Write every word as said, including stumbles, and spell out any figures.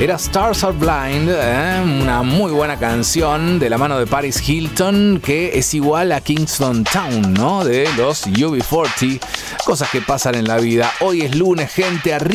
Era Stars Are Blind, ¿eh? Una muy buena canción de la mano de Paris Hilton, que es igual a Kingston Town, ¿no? De los U B cuarenta. Cosas que pasan en la vida. Hoy es lunes, gente, arriba.